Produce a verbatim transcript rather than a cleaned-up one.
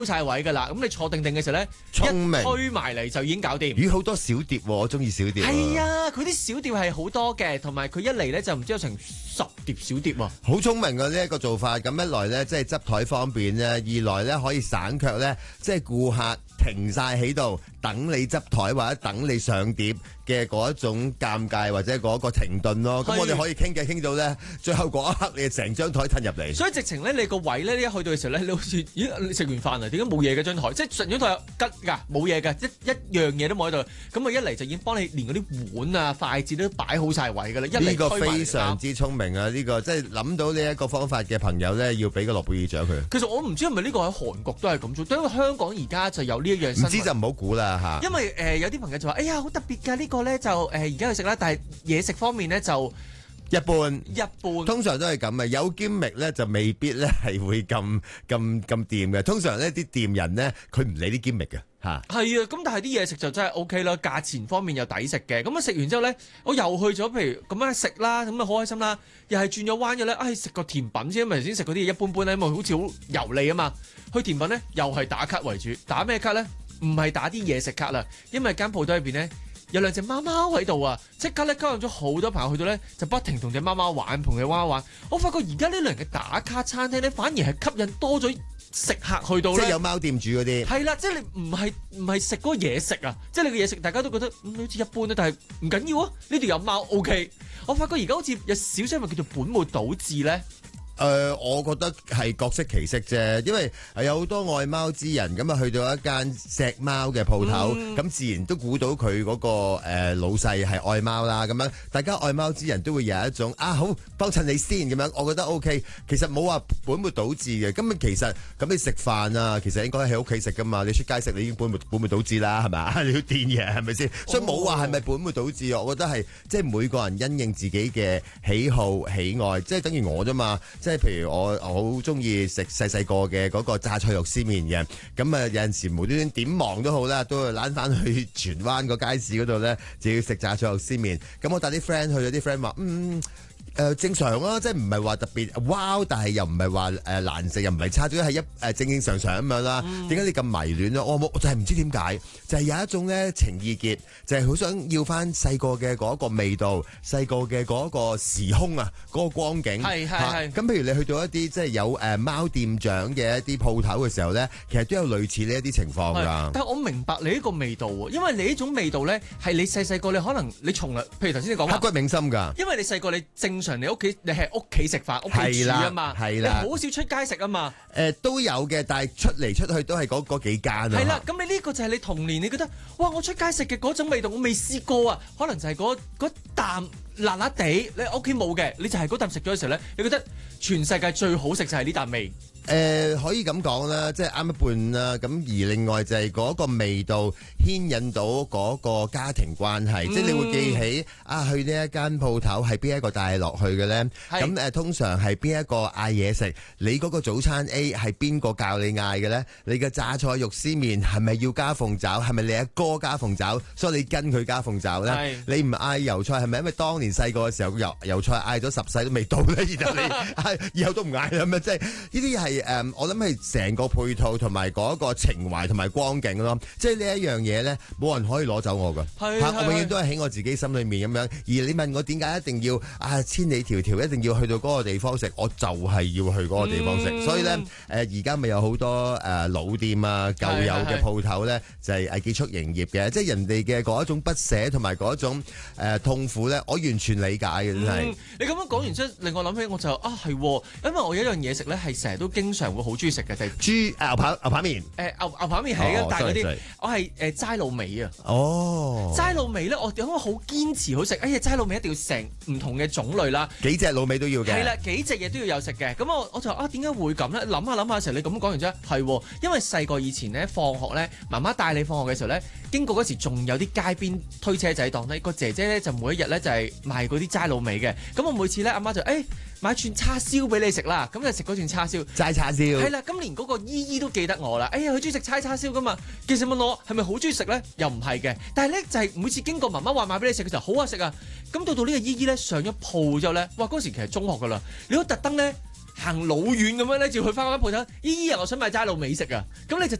晒位㗎啦。咁你坐定定嘅時候咧， 聰明一推埋嚟就已經搞掂。 咦，好多小碟喎，我中意小碟。 係啊，佢啲小碟係好多嘅，同埋佢一嚟咧就唔知有成十碟小碟喎。 好聰明嘅呢一個做法，咁一來咧即係執台方便咧，二來咧可以省卻咧即係顧客停晒喺度等你執台或者等你上碟嘅嗰一種尷尬或者嗰個停頓咯。咁我哋可以傾偈傾到咧，最後嗰一刻你成張台褪入嚟。 所以直情咧，你個位咧一去到嘅時候咧，你好似咦你食完飯啊？點解冇嘢嘅張台？即係成張台有吉㗎，冇嘢㗎，一一樣嘢都冇喺度。咁啊一嚟就已經幫你連嗰啲碗啊、筷子都擺好晒位㗎啦。一嚟呢個推埋嚟非常之聰明啊！呢個即係諗到呢一個方法嘅朋友咧，要俾個諾貝爾獎佢。 其實我唔知係咪呢個喺韓國都係咁做，因為香港而家就有呢一樣新聞。 唔知就唔好估啦嚇。 因為誒、呃、有啲朋友就話：哎呀，好特別㗎！呢、這個咧就誒而家去食啦，但係嘢食方面咧就一般， 一般。 通常都係咁嘅，有兼力咧就未必咧係會咁咁咁掂嘅。通常呢啲店人咧，佢唔理啲兼力嘅嚇。 係啊，咁但係啲嘢食就真係 O K 啦，價錢方面又抵食嘅。咁啊食完之後咧，我又去咗，譬如咁樣食啦，咁啊好開心啦，又係轉咗彎嘅咧，唉食個甜品先，因為頭先食嗰啲嘢一般般咧，因為好似好油膩啊嘛。去甜品咧又係打卡為主，打咩卡咧？唔係打啲嘢食卡啦，因為間鋪頭入邊咧有兩隻貓貓喺度啊，即刻咧吸引咗好多朋友去到咧，就不停同隻貓貓玩，同隻貓貓玩。我發覺而家呢類嘅打卡餐廳咧，反而係吸引多咗食客去到咧， 即係有貓店主嗰啲。 係啦，即係你唔係唔係食嗰個嘢食啊，即係你嘅嘢食大家都覺得、嗯、好似一般啦，但係唔緊要啊，呢度有貓 OK。我發覺而家好似有少少係咪叫做本末倒置咧？ 誒、呃，我覺得係各色其色啫，因為有好多愛貓之人咁啊，去到一間錫貓嘅鋪頭，咁、嗯、自然都估到佢嗰、嗰個、呃、老細係愛貓啦。咁樣大家愛貓之人都會有一種啊，好幫襯你先咁樣，我覺得 OK。其實冇話本末倒置嘅，咁其實咁你食飯啊，其實應該喺屋企食噶嘛，你出街食你已經本末本末倒置啦，係咪？你要癲嘢係咪先？所以冇話係咪本末倒置，我覺得係即係每個人因應自己嘅喜好喜愛，即係等於我啫嘛。即係譬如我我好中意食細細個嘅嗰個榨菜肉絲麵嘅，咁啊有陣時無端端點忙都好啦，都會攬翻去荃灣個街市嗰度咧，就要食榨菜肉絲麵。咁我帶啲 friend 去，有啲 friend 話嗯。誒、呃、正常啊，即係唔係話特別哇，但係又唔係話誒難食，又唔係差，總之係一誒、呃、正正常常咁樣啦。點解、嗯、你咁迷戀咧？我冇，我就係唔知點解，就係、是、有一種咧情意結，就係、是、好想要翻細個嘅嗰個味道，細個嘅嗰個時空啊，嗰、那個光景。係係係。咁譬如你去到一啲即係有誒貓店長嘅一啲鋪頭嘅時候咧，其實都有類似呢一啲情況㗎。但係我明白你呢個味道喎，因為你呢種味道咧係你細細個你可能你從來，譬如頭先你講刻骨銘心㗎。 因為你細個你正常你屋企你係屋企食飯，屋企煮啊嘛，你好少出街食啊嘛。誒、 呃、都有嘅，但係出嚟出去都係嗰嗰幾間啊。 係啦，咁你呢個就係你童年，你覺得哇，我出街食嘅嗰種味道我未試過啊，可能就係嗰嗰啖辣辣地，你屋企冇嘅，你就係嗰啖食咗嘅時候咧，你覺得全世界最好食就係呢啖味。 誒、呃、可以咁講啦，即係啱一半啦。咁而另外就係嗰個味道牽引到嗰個家庭關係，嗯、即係你會記起啊，去呢一間鋪頭係邊一個帶落去嘅咧？咁誒是、呃、通常係邊一個嗌嘢食？你嗰個早餐 A 係邊個教你嗌嘅咧？你嘅榨菜肉絲麵係咪要加鳳爪？係咪你阿哥加鳳爪？所以你跟佢加鳳爪咧？是你唔嗌油菜係咪因為當年細個嘅時候油油菜嗌咗十世都未到咧？然後你以後都唔嗌啦咩？即係呢啲係。誒、嗯，我諗係成個配套同埋嗰個情懷同埋光景咯，即係呢一樣嘢咧，冇人可以攞走我噶，嚇，我永遠都係喺我自己心裏面咁樣。而你問我點解一定要啊千里迢迢一定要去到嗰個地方食，我就係要去嗰個地方食。嗯、所以咧，誒而家咪有好多誒、呃、老店啊、舊有嘅鋪頭咧，就係誒結束營業嘅，即係人哋嘅嗰一種不捨同埋嗰一種誒、呃、痛苦咧，我完全理解嘅，真係、嗯。你咁樣講完之後，令我諗起我就啊係，因為我有一樣嘢食咧係成日都經常會好中意食嘅，就係豬牛扒牛扒麵。 誒牛牛扒麵係嘅，但係嗰啲我係誒齋滷味啊。哦，齋滷味咧，我因為好堅持好食。哎呀，齋滷味一定要成唔同嘅種類啦， 幾隻滷味都要嘅。係啦， 幾隻嘢都要有食嘅。咁我我就啊點解會咁咧？諗下諗下嘅時候，你咁講完之後係，因為細個以前咧放學咧，媽媽帶你放學嘅時候咧，經過嗰時仲有啲街邊推車仔檔咧，個姐姐咧就每一日咧就係賣嗰啲齋滷味嘅。咁我每次咧阿媽就誒。哎買串叉燒俾你食啦，咁就食嗰串叉燒， 齋叉燒。 係啦，咁連嗰個姨姨都記得我啦。哎呀，佢中意食齋叉燒噶嘛。其實問我係咪好中意食咧？又唔係嘅。但係咧就係、是、每次經過媽媽話買俾你食嘅時候，好啊食啊。咁到到呢個姨姨咧上咗鋪之後咧，哇嗰時其實中學噶啦，你都特登咧行老遠咁樣咧，就去翻嗰間鋪頭，姨姨啊，我想買齋老尾食啊，咁你就